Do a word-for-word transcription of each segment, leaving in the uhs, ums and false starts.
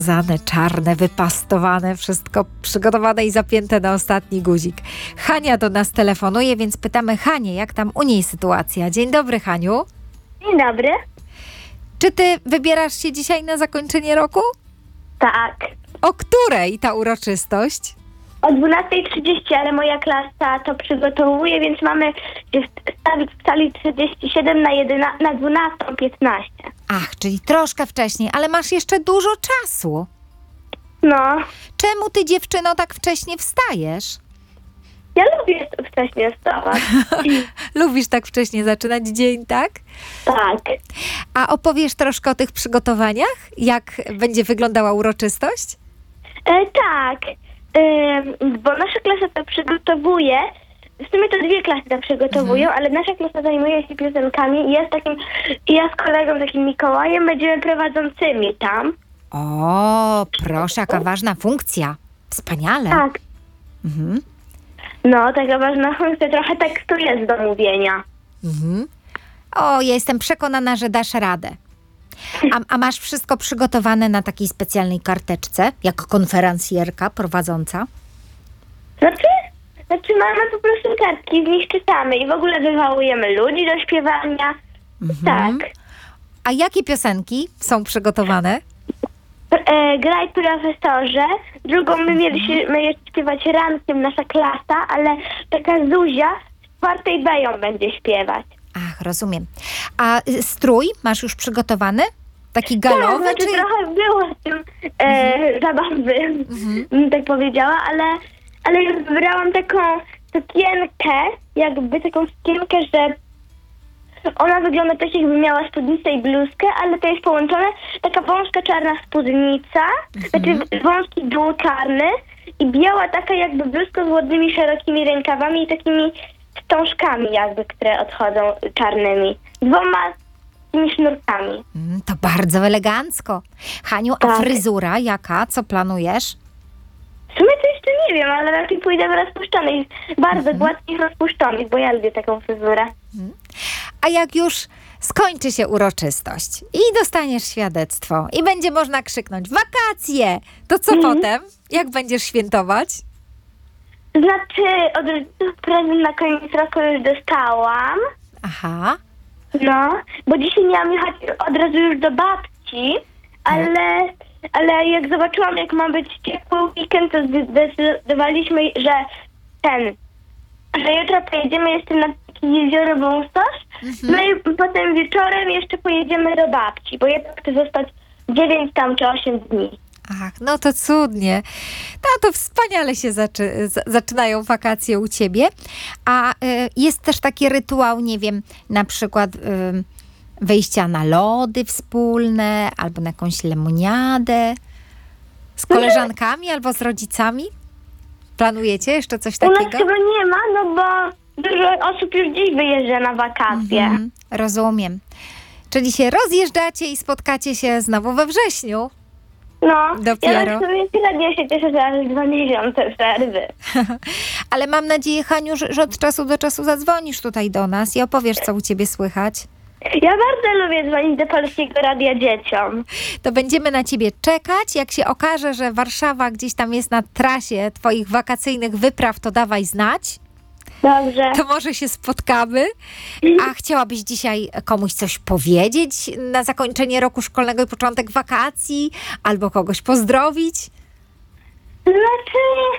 Zane, czarne, wypastowane, wszystko przygotowane i zapięte na ostatni guzik. Hania do nas telefonuje, więc pytamy Hanię, jak tam u niej sytuacja. Dzień dobry, Haniu. Dzień dobry. Czy ty wybierasz się dzisiaj na zakończenie roku? Tak. O której ta uroczystość? O dwunasta trzydzieści, ale moja klasa to przygotowuje, więc mamy się stawić w sali trzydzieści siedem na, jedyna, na dwunastą piętnaście. Ach, czyli troszkę wcześniej, ale masz jeszcze dużo czasu. No, Czemu ty, dziewczyno, tak wcześnie wstajesz? ja lubię wcześniej wstawać. Lubisz tak wcześnie zaczynać dzień, tak? Tak. A opowiesz troszkę o tych przygotowaniach? Jak będzie wyglądała uroczystość? E, tak, e, bo nasza klasa to przygotowuje. W sumie to dwie klasy to przygotowują, ale nasza klasa zajmuje się piosenkami i ja z takim, i ja z kolegą takim Mikołajem będziemy prowadzącymi tam. O, proszę, jaka ważna funkcja. Wspaniale. Tak. Mhm. No, taka ważna funkcja, trochę tekstu jest do mówienia. Mhm. O, ja jestem przekonana, że dasz radę. A, a masz wszystko przygotowane na takiej specjalnej karteczce, jak konferencjerka prowadząca? Znaczy, znaczy mamy po prostu kartki, z nich czytamy i w ogóle wywołujemy ludzi do śpiewania. Mhm. Tak. A jakie piosenki są przygotowane? E, graj profesorze. Drugą my mieliśmy jeszcze śpiewać rankiem, nasza klasa, ale taka Zuzia z czwartej B ją będzie śpiewać. Ach, rozumiem. A y, strój masz już przygotowany? Taki galowy? Tak, znaczy czy... trochę było z tym e, zabawy, bym tak powiedziała, ale, ale już wybrałam taką sukienkę, jakby taką sukienkę, że ona wygląda tak, jakby miała spódnicę i bluzkę, ale to jest połączone. Taka wąska czarna spódnica, znaczy wąski dół czarny i biała taka jakby bluzka z ładnymi, szerokimi rękawami i takimi wstążkami jakby, które odchodzą czarnymi. Dwoma tymi sznurkami. Mm, to bardzo elegancko. Haniu, a Tak. fryzura jaka? Co planujesz? W sumie to jeszcze nie wiem, ale raczej pójdę w rozpuszczonych, bardzo gładkich rozpuszczonych, bo ja lubię taką fryzurę. A jak już skończy się uroczystość i dostaniesz świadectwo i będzie można krzyknąć wakacje, to co potem? Jak będziesz świętować? Znaczy, od rodziców prezent na koniec roku już dostałam, Aha. no, bo dzisiaj miałam jechać od razu już do babci, ale, ale jak zobaczyłam, jak ma być ciepły weekend, to zdecydowaliśmy, że ten, że jutro pojedziemy jeszcze na takie jezioro Wąsosz, no i potem wieczorem jeszcze pojedziemy do babci, bo ja chcę zostać dziewięć tam czy osiem dni. Ach, no to cudnie. No to wspaniale się zaczy- z- zaczynają wakacje u ciebie. A y, jest też taki rytuał, nie wiem, na przykład y, wyjścia na lody wspólne, albo na jakąś lemoniadę z koleżankami albo z rodzicami? Planujecie jeszcze coś U nas takiego? chyba nie ma, no bo dużo osób już dziś wyjeżdża na wakacje. Mhm, rozumiem. Czyli się rozjeżdżacie i spotkacie się znowu we wrześniu. No, Dopiero. ja w sumie średnio się cieszę, że aż dwa miesiące przerwy. Ale mam nadzieję, Haniu, że, że od czasu do czasu zadzwonisz tutaj do nas i opowiesz, co u ciebie słychać. Ja bardzo lubię dzwonić do Polskiego Radia dzieciom. To będziemy na ciebie czekać. Jak się okaże, że Warszawa gdzieś tam jest na trasie twoich wakacyjnych wypraw, to dawaj znać. Dobrze. To może się spotkamy. A chciałabyś dzisiaj komuś coś powiedzieć na zakończenie roku szkolnego i początek wakacji? Albo kogoś pozdrowić? Znaczy,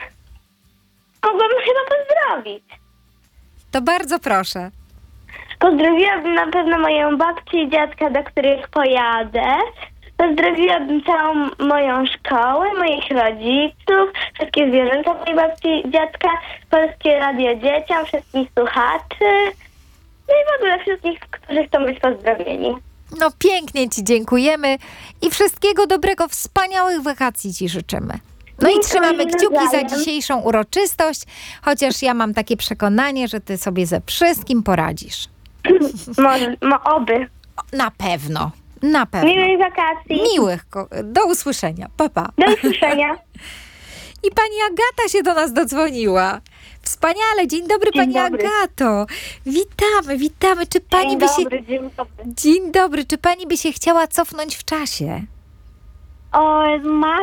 mogłabym chyba pozdrowić. To bardzo proszę. Pozdrowiłabym na pewno moją babcię i dziadka, do których pojadę. Pozdrowiłabym całą moją szkołę, moich rodziców, wszystkie zwierzęta mojej babci i dziadka, Polskie Radio Dzieciom, wszystkich słuchaczy. No i w ogóle wszystkich, którzy chcą być pozdrowieni. No pięknie ci dziękujemy i wszystkiego dobrego, wspaniałych wakacji ci życzymy. No i Dziękuję trzymamy kciuki za nawzajem. dzisiejszą uroczystość, chociaż ja mam takie przekonanie, że ty sobie ze wszystkim poradzisz. Może, mo, oby. Na pewno, na pewno. Miłych wakacji. Miłych. ko- Do usłyszenia. Pa, pa. Do usłyszenia. I pani Agata się do nas dodzwoniła. Wspaniale. Dzień dobry, Dzień pani dobry. Agato. Witamy, witamy. Czy pani Dzień by się... dobry, dzień dobry. Dzień dobry. Czy pani by się chciała cofnąć w czasie? o ma